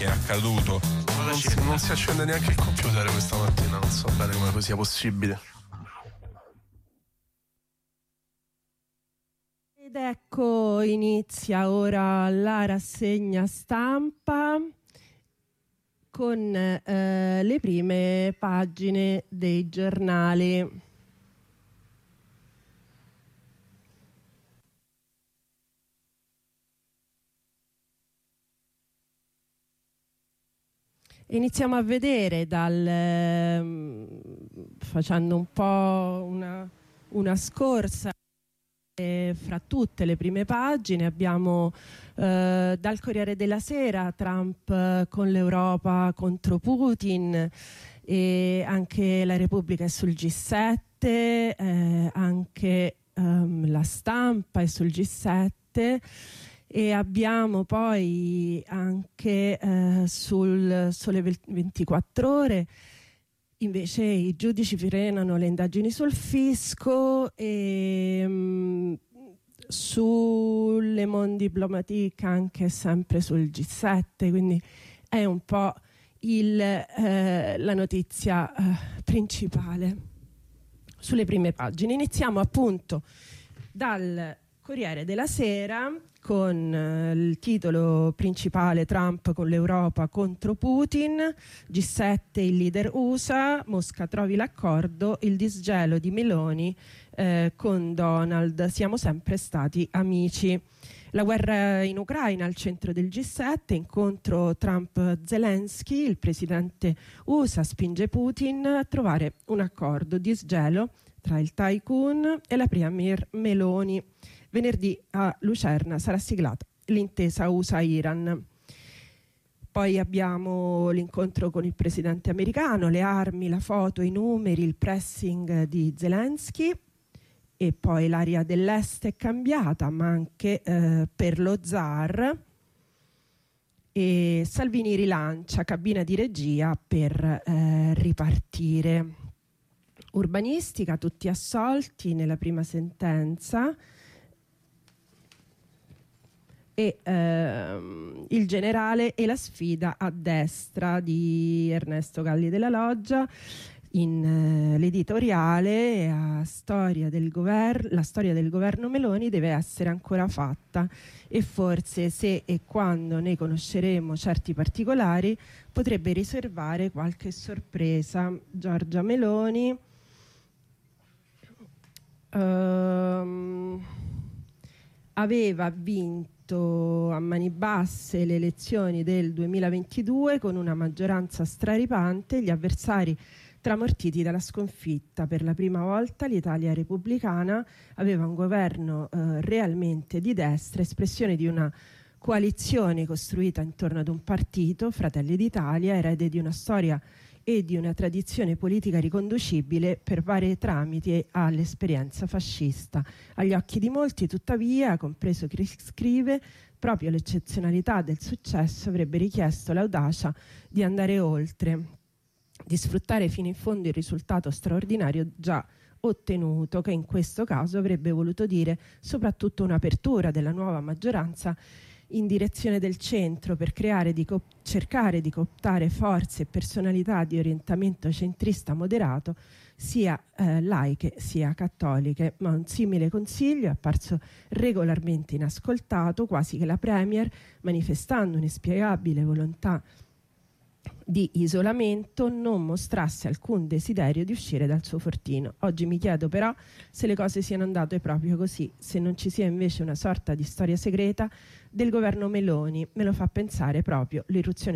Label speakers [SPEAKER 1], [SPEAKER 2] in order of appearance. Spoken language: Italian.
[SPEAKER 1] è accaduto.
[SPEAKER 2] Non si accende neanche il computer questa mattina, non so bene come sia possibile.
[SPEAKER 3] Ed ecco, inizia ora la rassegna stampa con le prime pagine dei giornali. Iniziamo a vedere facendo un po' una scorsa fra tutte le prime pagine. Abbiamo dal Corriere della Sera Trump con l'Europa contro Putin, e anche La Repubblica è sul G7, anche La Stampa è sul G7. E abbiamo poi anche sul Sole 24 Ore, invece i giudici frenano le indagini sul fisco, e sul Le Monde Diplomatique anche sempre sul G7, quindi è un po' la notizia principale sulle prime pagine. Iniziamo appunto dal Corriere della Sera con il titolo principale: Trump con l'Europa contro Putin, G7 il leader USA, Mosca trovi l'accordo, il disgelo di Meloni con Donald, siamo sempre stati amici. La guerra in Ucraina al centro del G7, incontro Trump-Zelensky, il presidente USA spinge Putin a trovare un accordo, disgelo tra il tycoon e la premier Meloni. Venerdì a Lucerna sarà siglata l'intesa USA-Iran. Poi abbiamo l'incontro con il presidente americano, le armi, la foto, i numeri, il pressing di Zelensky. E poi l'area dell'est è cambiata, ma anche per lo zar. E Salvini rilancia cabina di regia per ripartire. Urbanistica, tutti assolti nella prima sentenza. E il generale e la sfida a destra di Ernesto Galli della Loggia. In l'editoriale la storia del governo Meloni deve essere ancora fatta, e forse se e quando ne conosceremo certi particolari potrebbe riservare qualche sorpresa. Giorgia Meloni aveva vinto a mani basse le elezioni del 2022 con una maggioranza straripante, gli avversari tramortiti dalla sconfitta. Per la prima volta l'Italia repubblicana aveva un governo realmente di destra, espressione di una coalizione costruita intorno ad un partito, Fratelli d'Italia, erede di una storia e di una tradizione politica riconducibile per vari tramiti all'esperienza fascista. Agli occhi di molti, tuttavia, compreso chi scrive, proprio l'eccezionalità del successo avrebbe richiesto l'audacia di andare oltre, di sfruttare fino in fondo il risultato straordinario già ottenuto, che in questo caso avrebbe voluto dire soprattutto un'apertura della nuova maggioranza in direzione del centro per cercare di cooptare forze e personalità di orientamento centrista moderato, sia laiche sia cattoliche. Ma un simile consiglio è apparso regolarmente inascoltato, quasi che la Premier, manifestando un'inspiegabile volontà di isolamento, non mostrasse alcun desiderio di uscire dal suo fortino. Oggi mi chiedo però se le cose siano andate proprio così, se non ci sia invece una sorta di storia segreta del governo Meloni. Me lo fa pensare proprio l'irruzione